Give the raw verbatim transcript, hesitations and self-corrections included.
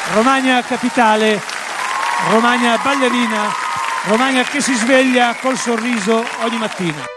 Romagna capitale, Romagna ballerina, Romagna che si sveglia col sorriso ogni mattina.